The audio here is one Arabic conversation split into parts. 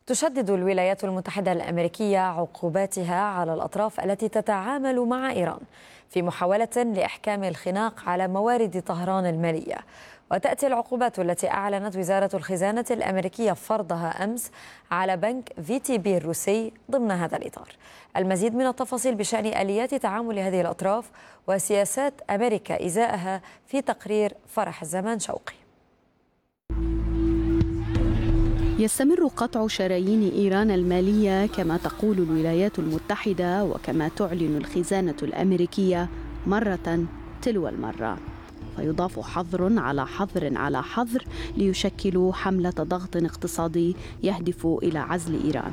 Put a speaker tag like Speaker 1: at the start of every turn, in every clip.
Speaker 1: تشدد الولايات المتحدة الأمريكية عقوباتها على الأطراف التي تتعامل مع إيران في محاولة لإحكام الخناق على موارد طهران المالية. وتأتي العقوبات التي أعلنت وزارة الخزانة الأمريكية فرضها أمس على بنك VTB الروسي ضمن هذا الإطار. المزيد من التفاصيل بشأن آليات تعامل هذه الأطراف وسياسات أمريكا إزاءها في تقرير فرح الزمان شوقي.
Speaker 2: يستمر قطع شرايين إيران المالية كما تقول الولايات المتحدة وكما تعلن الخزانة الأمريكية مرة تلو المرة، فيضاف حظر على حظر على حظر ليشكلوا حملة ضغط اقتصادي يهدف إلى عزل إيران.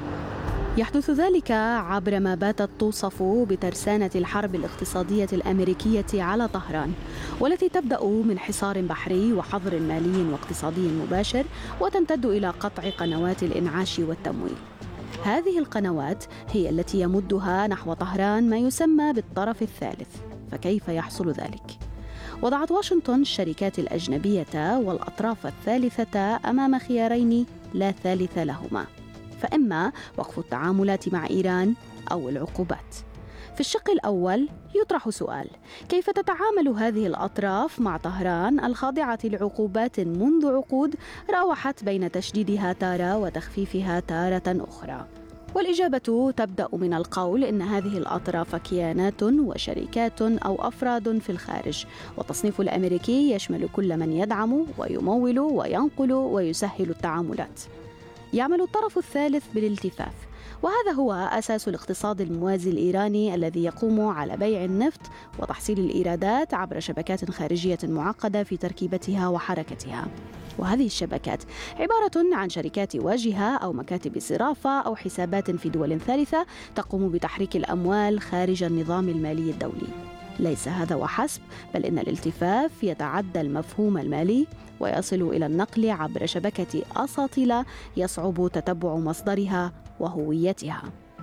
Speaker 2: يحدث ذلك عبر ما باتت توصف بترسانة الحرب الاقتصادية الأمريكية على طهران، والتي تبدأ من حصار بحري وحظر مالي واقتصادي مباشر وتمتد إلى قطع قنوات الإنعاش والتمويل. هذه القنوات هي التي يمدها نحو طهران ما يسمى بالطرف الثالث. فكيف يحصل ذلك؟ وضعت واشنطن الشركات الأجنبية والأطراف الثالثة أمام خيارين لا ثالث لهما، فإما وقف التعاملات مع إيران أو العقوبات. في الشق الأول يطرح سؤال: كيف تتعامل هذه الأطراف مع طهران الخاضعة لعقوبات منذ عقود راوحت بين تشديدها تارة وتخفيفها تارة أخرى؟ والإجابة تبدأ من القول إن هذه الأطراف كيانات وشركات أو أفراد في الخارج، والتصنيف الأمريكي يشمل كل من يدعم ويمول وينقل ويسهل التعاملات. يعمل الطرف الثالث بالالتفاف، وهذا هو أساس الاقتصاد الموازي الإيراني الذي يقوم على بيع النفط وتحصيل الإيرادات عبر شبكات خارجية معقدة في تركيبتها وحركتها. وهذه الشبكات عبارة عن شركات واجهة أو مكاتب صرافة أو حسابات في دول ثالثة تقوم بتحريك الأموال خارج النظام المالي الدولي. ليس هذا وحسب، بل إن الالتفاف يتعدى المفهوم المالي ويصل إلى النقل عبر شبكة أساطيل يصعب تتبع مصدرها وهويتها.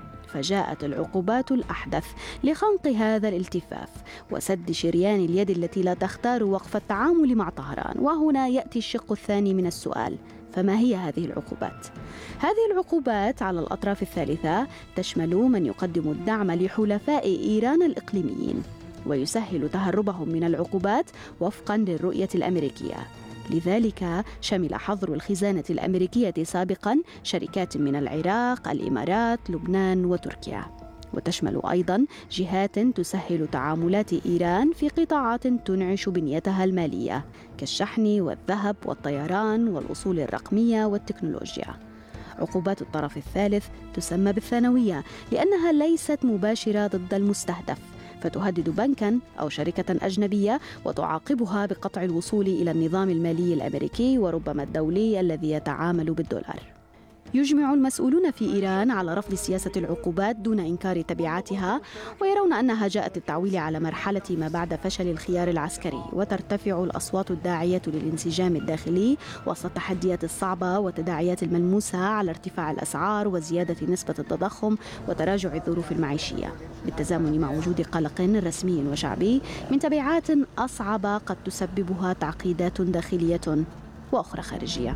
Speaker 2: فجاءت العقوبات الأحدث لخنق هذا الالتفاف وسد شريان اليد التي لا تختار وقف التعامل مع طهران. وهنا يأتي الشق الثاني من السؤال: فما هي هذه العقوبات؟ هذه العقوبات على الأطراف الثالثة تشمل من يقدم الدعم لحلفاء إيران الإقليميين ويسهل تهربهم من العقوبات وفقاً للرؤية الأمريكية. لذلك شمل حظر الخزانة الأمريكية سابقاً شركات من العراق، الإمارات، لبنان وتركيا، وتشمل أيضاً جهات تسهل تعاملات إيران في قطاعات تنعش بنيتها المالية كالشحن والذهب والطيران والوصول الرقمية والتكنولوجيا. عقوبات الطرف الثالث تسمى بالثانوية لأنها ليست مباشرة ضد المستهدف، فتهدد بنكاً أو شركة أجنبية وتعاقبها بقطع الوصول إلى النظام المالي الأمريكي وربما الدولي الذي يتعامل بالدولار. يجمع المسؤولون في إيران على رفض سياسة العقوبات دون إنكار تبعاتها، ويرون أنها جاءت للتعويل على مرحلة ما بعد فشل الخيار العسكري، وترتفع الأصوات الداعية للانسجام الداخلي وسط التحديات الصعبة والتداعيات الملموسة على ارتفاع الأسعار وزيادة نسبة التضخم وتراجع الظروف المعيشية، بالتزامن مع وجود قلق رسمي وشعبي من تبعات أصعب قد تسببها تعقيدات داخلية وأخرى خارجية.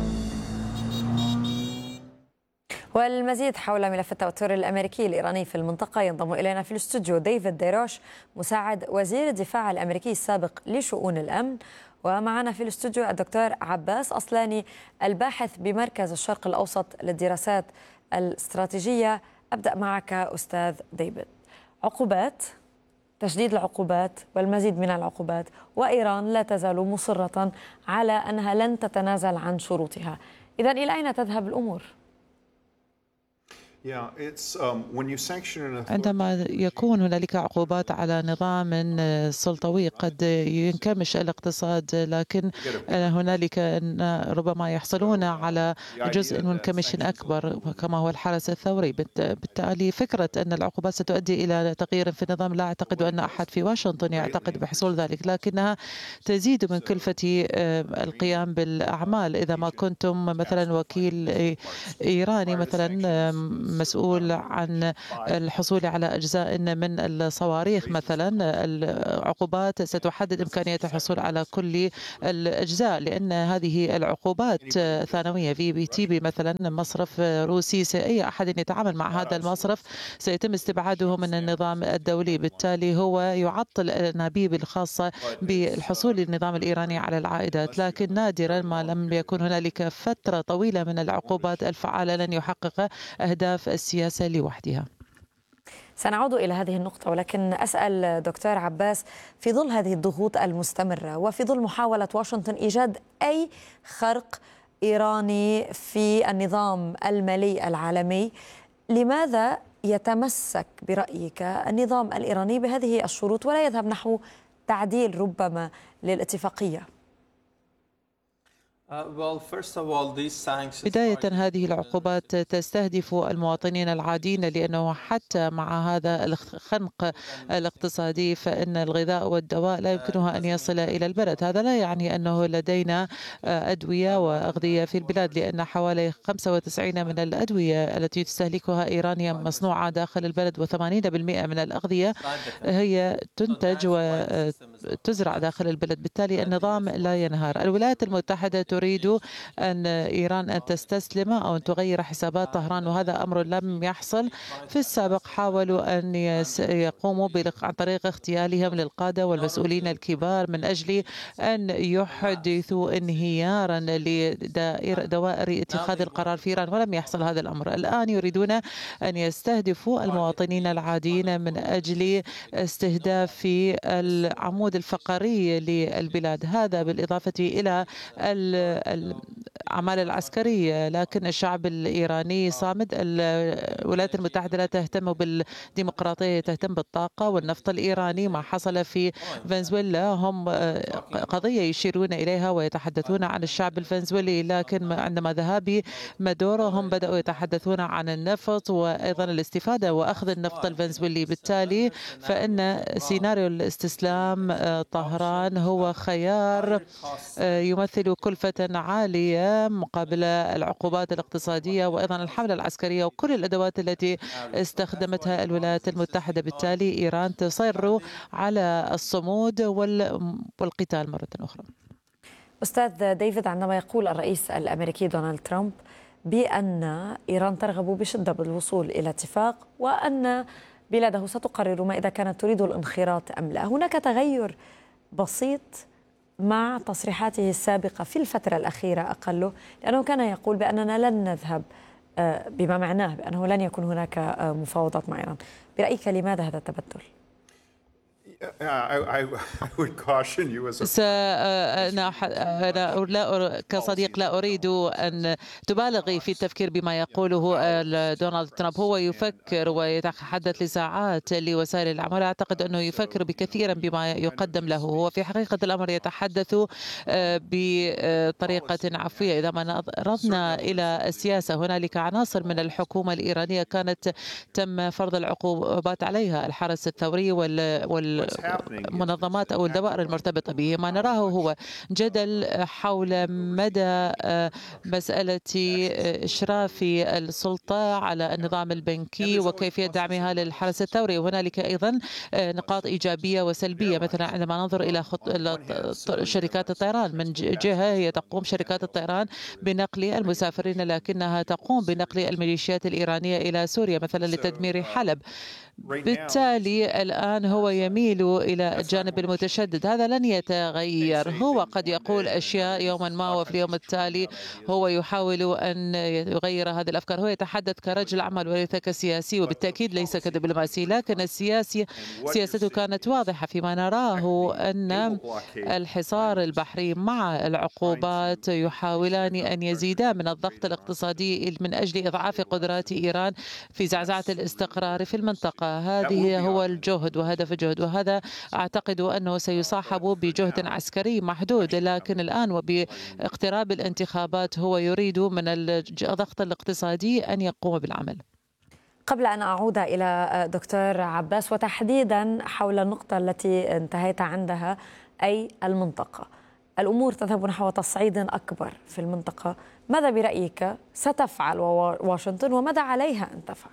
Speaker 1: والمزيد حول ملف التوتر الأمريكي الإيراني في المنطقة ينضم إلينا في الاستوديو ديفيد ديروش، مساعد وزير الدفاع الأمريكي السابق لشؤون الأمن، ومعنا في الاستوديو الدكتور عباس أصلاني الباحث بمركز الشرق الأوسط للدراسات الاستراتيجية. أبدأ معك أستاذ ديفيد. عقوبات، تشديد العقوبات والمزيد من العقوبات، وإيران لا تزال مصرة على أنها لن تتنازل عن شروطها. إذن إلى أين تذهب الأمور؟
Speaker 3: عندما يكون هنالك عقوبات على نظام سلطوي قد ينكمش الاقتصاد، لكن هنالك ربما يحصلون على جزء منكمش أكبر كما هو الحرس الثوري. بالتالي فكرة أن العقوبات ستؤدي إلى تغيير في النظام لا أعتقد أن أحد في واشنطن يعتقد بحصول ذلك، لكنها تزيد من كلفة القيام بالأعمال. إذا ما كنتم مثلا وكيل إيراني مثلا المسؤول عن الحصول على أجزاء من الصواريخ مثلا، العقوبات ستحدد إمكانية الحصول على كل الأجزاء، لأن هذه العقوبات ثانوية. VBTB مثلا مصرف روسي، أي أحد يتعامل مع هذا المصرف سيتم استبعاده من النظام الدولي، بالتالي هو يعطل الأنابيب الخاصة بالحصول للنظام الإيراني على العائدات. لكن نادرا ما لم يكن هنالك فترة طويلة من العقوبات الفعالة لن يحقق أهداف السياسة لوحدها.
Speaker 1: سنعود إلى هذه النقطة، ولكن أسأل دكتور عباس، في ظل هذه الضغوط المستمرة وفي ظل محاولة واشنطن إيجاد أي خرق إيراني في النظام المالي العالمي، لماذا يتمسك برأيك النظام الإيراني بهذه الشروط ولا يذهب نحو تعديل ربما للاتفاقية؟
Speaker 3: بداية هذه العقوبات تستهدف المواطنين العاديين، لأنه حتى مع هذا الخنق الاقتصادي فإن الغذاء والدواء لا يمكنها أن يصل إلى البلد. هذا لا يعني أنه لدينا أدوية وأغذية في البلاد، لأن حوالي 95 من الأدوية التي تستهلكها إيران هي مصنوعة داخل البلد، و80% من الأغذية هي تنتج وتزرع داخل البلد. بالتالي النظام لا ينهار. الولايات المتحدة تريد أن إيران أن تستسلم أو أن تغير حسابات طهران، وهذا أمر لم يحصل. في السابق حاولوا أن يقوموا عن طريق اغتيالهم للقادة والمسؤولين الكبار من أجل أن يحدثوا انهيارا لدوائر اتخاذ القرار في إيران، ولم يحصل هذا الأمر. الآن يريدون أن يستهدفوا المواطنين العاديين من أجل استهداف العمود الفقري للبلاد، هذا بالإضافة إلى الأعمال العسكرية. لكن الشعب الإيراني صامد. الولايات المتحدة لا تهتم بالديمقراطية، تهتم بالطاقة والنفط الإيراني. ما حصل في فنزويلا هم قضية يشيرون إليها ويتحدثون عن الشعب الفنزويلي، لكن عندما ذهاب مادورو هم بدأوا يتحدثون عن النفط وأيضا الاستفادة وأخذ النفط الفنزويلي. بالتالي فإن سيناريو الاستسلام طهران هو خيار يمثل كلفة عالية مقابل العقوبات الاقتصادية وأيضا الحملة العسكرية وكل الأدوات التي استخدمتها الولايات المتحدة. بالتالي إيران تصر على الصمود والقتال مرة أخرى.
Speaker 1: أستاذ ديفيد، عندما يقول الرئيس الأمريكي دونالد ترامب بأن إيران ترغب بشدة بالوصول إلى اتفاق وأن بلاده ستقرر ما إذا كانت تريد الانخراط أم لا، هناك تغير بسيط مع تصريحاته السابقة في الفترة الأخيرة أقله، لأنه كان يقول بأننا لن نذهب، بما معناه بأنه لن يكون هناك مفاوضات مع إيران. برأيك لماذا هذا التبدل؟
Speaker 3: أنا كصديق لا أريد أن تبالغي في التفكير بما يقوله دونالد ترامب. هو يفكر ويتحدث لساعات لوسائل الإعلام، أعتقد أنه يفكر بكثيرا بما يقدم له. هو في حقيقة الأمر يتحدث بطريقة عفوية. إذا ما نظرنا إلى السياسة، هنالك عناصر من الحكومة الإيرانية كانت تم فرض العقوبات عليها، الحرس الثوري والمنظمات أو الدوائر المرتبطة به. ما نراه هو جدل حول مدى مسألة إشراف السلطة على النظام البنكي وكيفية دعمها للحرس الثوري. وهنالك أيضا نقاط إيجابية وسلبية، مثلا عندما ننظر إلى شركات الطيران، من جهة هي تقوم شركات الطيران بنقل المسافرين، لكنها تقوم بنقل الميليشيات الإيرانية إلى سوريا مثلا لتدمير حلب. بالتالي الآن هو يميل إلى الجانب المتشدد. هذا لن يتغير. هو قد يقول أشياء يوما ما وفي اليوم التالي هو يحاول أن يغير هذه الأفكار. هو يتحدث كرجل أعمال وليس كسياسي، وبالتأكيد ليس كدبلوماسي، لكن سياسته كانت واضحة. فيما نراه أن الحصار البحري مع العقوبات يحاولان أن يزيدا من الضغط الاقتصادي من أجل إضعاف قدرات إيران في زعزعة الاستقرار في المنطقة. هذه هو الجهد وهدف الجهد، وهذا أعتقد أنه سيصاحب بجهد عسكري محدود. لكن الآن وباقتراب الانتخابات هو يريد من الضغط الاقتصادي أن يقوم بالعمل.
Speaker 1: قبل أن أعود إلى دكتور عباس وتحديدا حول النقطة التي انتهيت عندها، أي المنطقة، الأمور تذهب نحو تصعيد أكبر في المنطقة، ماذا برأيك ستفعل واشنطن وماذا عليها أن تفعل؟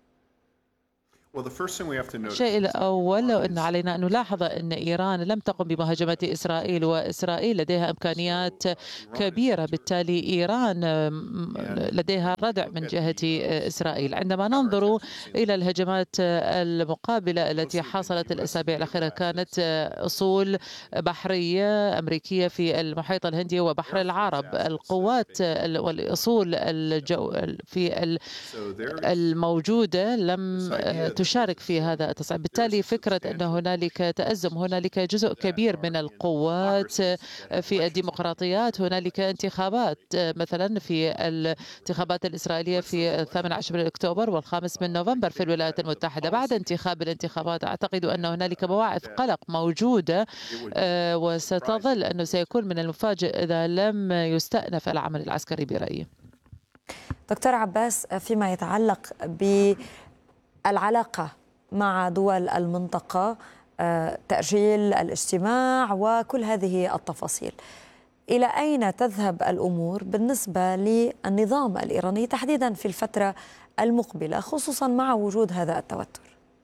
Speaker 3: الشيء الأول أن علينا أن نلاحظ أن إيران لم تقم بمهاجمة إسرائيل، وإسرائيل لديها إمكانيات كبيرة، بالتالي إيران لديها ردع من جهة إسرائيل. عندما ننظر إلى الهجمات المقابلة التي حصلت الأسابيع الأخيرة كانت أصول بحرية أمريكية في المحيط الهندي وبحر العرب. القوات والأصول في الموجودة لم تشارك في هذا التصعيد، بالتالي فكرة أن هنالك تأزم، هنالك جزء كبير من القوات في الديمقراطيات، هنالك انتخابات مثلا في الانتخابات الإسرائيلية في 18 من أكتوبر و5 من نوفمبر في الولايات المتحدة. بعد الانتخابات أعتقد أن هنالك بواعث قلق موجودة، وستظل أنه سيكون من المفاجئ إذا لم يستأنف العمل العسكري برأيي.
Speaker 1: دكتور عباس، فيما يتعلق بالعلاقة مع دول المنطقة، تأجيل الاجتماع وكل هذه التفاصيل، إلى أين تذهب الأمور بالنسبة للنظام الإيراني تحديدا في الفترة المقبلة، خصوصا مع وجود هذا التوتر؟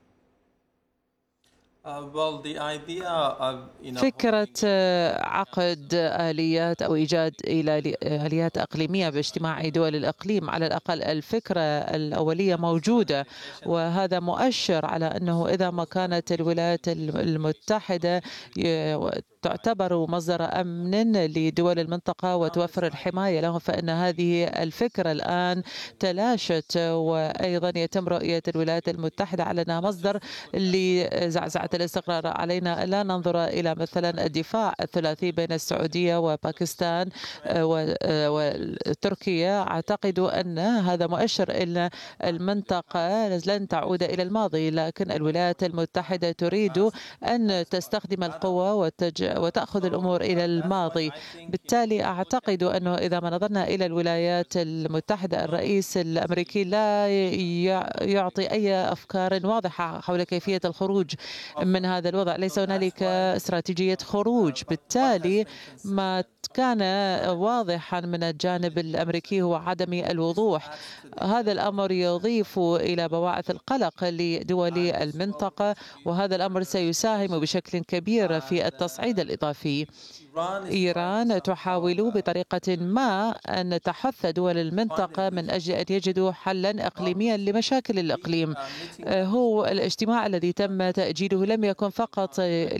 Speaker 3: فكرة عقد آليات أو إيجاد آليات إقليمية باجتماع دول الإقليم، على الأقل الفكرة الأولية موجودة، وهذا مؤشر على أنه إذا ما كانت الولايات المتحدة تعتبر مصدر أمن لدول المنطقة وتوفر الحماية لهم، فإن هذه الفكرة الآن تلاشت، وأيضا يتم رؤية الولايات المتحدة على أنها مصدر لزعزعة الاستقرار. علينا لا ننظر إلى مثلا الدفاع الثلاثي بين السعودية وباكستان وتركيا. أعتقد أن هذا مؤشر إلى المنطقة لن تعود إلى الماضي، لكن الولايات المتحدة تريد أن تستخدم القوة وتأخذ أخذ الأمور إلى الماضي. بالتالي أعتقد أنه إذا ما نظرنا إلى الولايات المتحدة، الرئيس الأمريكي لا يعطي أي أفكار واضحة حول كيفية الخروج من هذا الوضع، ليس هنالك استراتيجية خروج. بالتالي ما كان واضحا من الجانب الأمريكي هو عدم الوضوح. هذا الأمر يضيف إلى بواعث القلق لدول المنطقة، وهذا الأمر سيساهم بشكل كبير في التصعيد الإضافي. إيران تحاول بطريقة ما أن تحث دول المنطقة من أجل أن يجدوا حلا إقليميا لمشاكل الإقليم. هو الاجتماع الذي تم تأجيله لم يكن فقط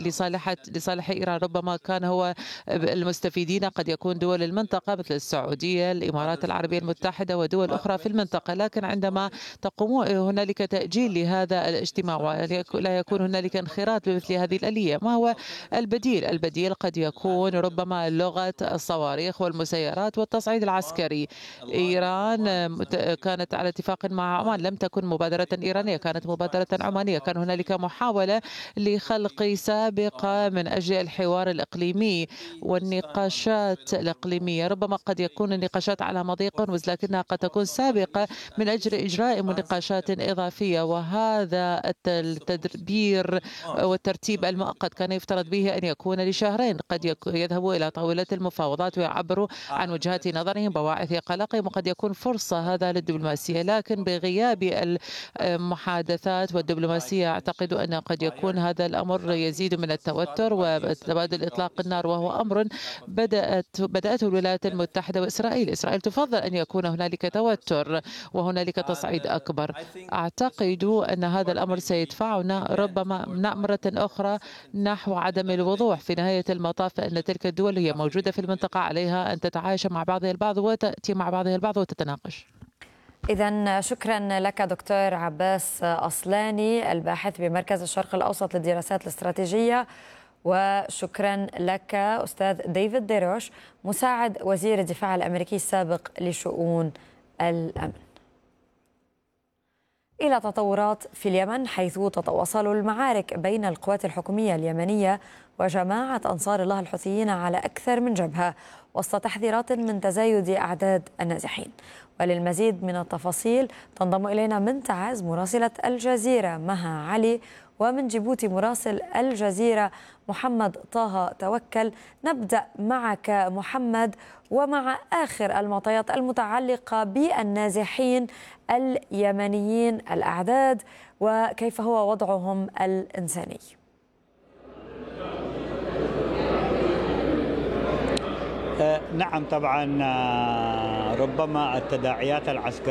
Speaker 3: لصالح إيران، ربما كان هو المستفيدين قد يكون دول المنطقة مثل السعودية، الإمارات العربية المتحدة ودول أخرى في المنطقة. لكن عندما تقوم هنالك تأجيل لهذا الاجتماع ولا يكون هنالك انخراط بمثل هذه الآلية، ما هو البديل؟ البديل قد يكون ربما لغة الصواريخ والمسيرات والتصعيد العسكري. إيران كانت على اتفاق مع عمان، لم تكن مبادرة إيرانية، كانت مبادرة عمانية. كان هنالك محاولة لخلق سابقة من أجل الحوار الإقليمي والنقاشات الإقليمية. ربما قد يكون النقاشات على مضيق، ولكنها قد تكون سابقة من أجل إجراء نقاشات إضافية. وهذا التدبير والترتيب المؤقت كان يفترض به أن يكون لشهرين، قد يذهبوا إلى طاولة المفاوضات ويعبروا عن وجهات نظرهم بواعث قلقهم، وقد يكون فرصة هذا للدبلوماسية. لكن بغياب المحادثات والدبلوماسية أعتقد أن قد يكون هذا الأمر يزيد من التوتر وتبادل إطلاق النار، وهو أمر بدأته الولايات المتحدة وإسرائيل. إسرائيل تفضل أن يكون هنالك توتر وهنالك تصعيد أكبر. أعتقد أن هذا الأمر سيدفعنا ربما مرة أخرى نحو عدم الوضوح. في نهاية المطاف فإن تلك الدول هي موجودة في المنطقة، عليها أن تتعايش مع بعضها البعض وتأتي مع بعضها البعض وتتناقش.
Speaker 1: إذن شكرا لك دكتور عباس أصلاني، الباحث بمركز الشرق الأوسط للدراسات الاستراتيجية، وشكرا لك أستاذ ديفيد ديروش، مساعد وزير الدفاع الأمريكي السابق لشؤون الأمن. إلى تطورات في اليمن، حيث تتواصل المعارك بين القوات الحكومية اليمنية وجماعة أنصار الله الحوثيين على أكثر من جبهة، وسط تحذيرات من تزايد أعداد النازحين. وللمزيد من التفاصيل تنضم إلينا من تعز مراسلة الجزيرة مها علي، ومن جيبوتي مراسل الجزيرة محمد طه توكل. نبدأ معك محمد ومع آخر المعطيات المتعلقة بالنازحين اليمنيين الأعداد وكيف هو وضعهم الإنساني.
Speaker 4: نعم طبعا ربما التداعيات العسكرية